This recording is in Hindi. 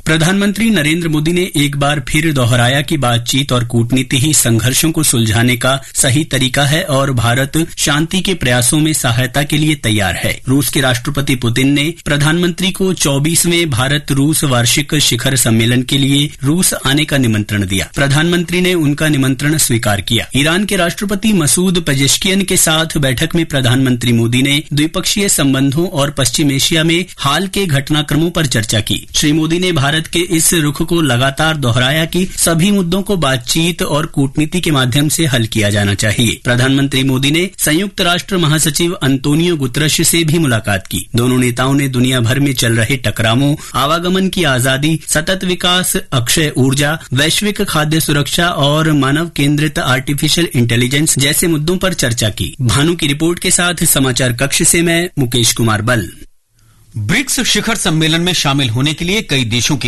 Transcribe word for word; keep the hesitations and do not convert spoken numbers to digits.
प्रधानमंत्री नरेंद्र मोदी ने एक बार फिर दोहराया कि बातचीत और कूटनीति ही संघर्षों को सुलझाने का सही तरीका है और भारत शांति के प्रयासों में सहायता के लिए तैयार है। रूस के राष्ट्रपति पुतिन ने प्रधानमंत्री को चौबीसवें भारत रूस वार्षिक शिखर सम्मेलन के लिए रूस आने का निमंत्रण दिया। प्रधानमंत्री ने उनका निमंत्रण स्वीकार किया। ईरान के राष्ट्रपति मसूद पेजेश्कियन के साथ बैठक में प्रधानमंत्री मोदी ने द्विपक्षीय संबंधों और पश्चिम एशिया में हाल के घटनाक्रमों पर चर्चा की। श्री मोदी ने भारत के इस रुख को लगातार दोहराया कि सभी मुद्दों को बातचीत और कूटनीति के माध्यम से हल किया जाना चाहिए। प्रधानमंत्री मोदी ने संयुक्त राष्ट्र महासचिव अंतोनियो गुतरश से भी मुलाकात की। दोनों नेताओं ने दुनिया भर में चल रहे टकरावों, आवागमन की आजादी, सतत विकास, अक्षय ऊर्जा, वैश्विक खाद्य सुरक्षा और मानव केंद्रित आर्टिफिशियल इंटेलिजेंस जैसे मुद्दों पर चर्चा की। भानु की रिपोर्ट के साथ समाचार कक्ष से मैं मुकेश कुमार बल। ब्रिक्स शिखर सम्मेलन में शामिल होने के लिए कई देशों की